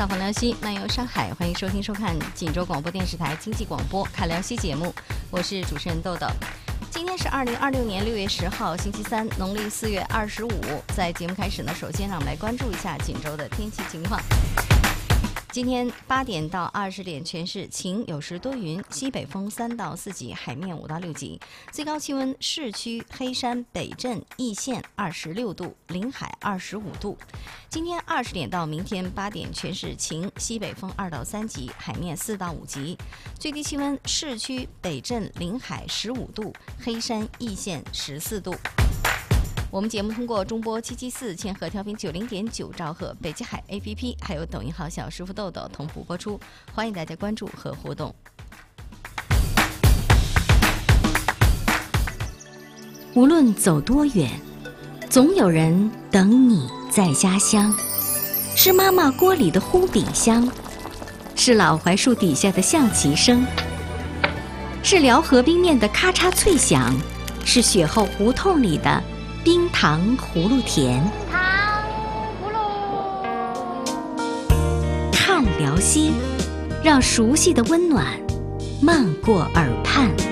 访辽西，漫游上海，欢迎收听收看锦州广播电视台经济广播看辽西节目，我是主持人豆豆。今天是2026年6月10号，星期三，农历4月25。在节目开始呢，首先让我们来关注一下锦州的天气情况。今天8点到20点全市晴，有时多云，西北风3到4级，海面5到6级。最高气温市区黑山、北镇、易县26度，临海25度。今天20点到明天8点全市晴，西北风2到3级，海面4到5级。最低气温市区北镇、临海15度，黑山、易县14度。我们节目通过中波774、千赫调频90.9兆赫、北极海 APP 还有抖音号小师傅豆豆同步播出，欢迎大家关注和互动。无论走多远，总有人等你在家乡。是妈妈锅里的烘饼香，是老槐树底下的象棋声，是辽河冰面的咔嚓脆响，是雪后胡同里的冰糖葫芦甜。 糖葫芦， 看辽西，让熟悉的温暖漫过耳畔。